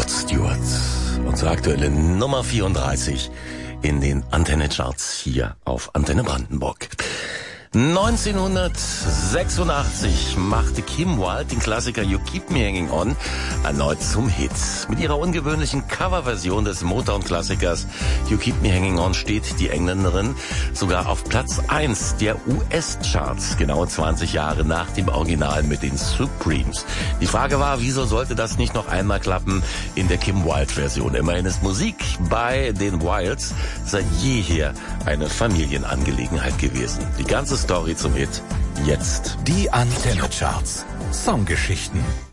Rod Stewart. Unsere aktuelle Nummer 34 in den Antenne-Charts hier auf Antenne Brandenburg. 1986 machte Kim Wilde den Klassiker You Keep Me Hanging On erneut zum Hit. Mit ihrer ungewöhnlichen Coverversion des Motown-Klassikers You Keep Me Hanging On steht die Engländerin sogar auf Platz 1 der US-Charts, genau 20 Jahre nach dem Original mit den Supremes. Die Frage war, wieso sollte das nicht noch einmal klappen in der Kim Wilde-Version? Immerhin ist Musik bei den Wildes seit jeher eine Familienangelegenheit gewesen. Die ganze Story zum Hit jetzt. Die Antenne Charts. Songgeschichten.